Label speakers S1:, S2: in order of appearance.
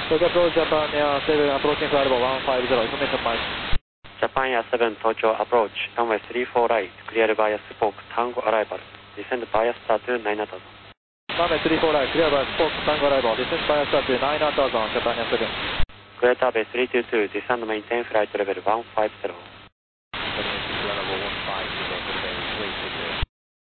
S1: Tokyo Approach Japan Air 7 approaching flight level 150, information miles.
S2: Japan Air 7 Tokyo approach, runway 34 right, cleared via Spoke, Tango arrival, descend via star to 9000.
S1: Runway 34 right, cleared via Spoke, Tango arrival, descend via star to 9000, Japan Air 7.
S2: Greater Bay 322, descend maintain flight level 150.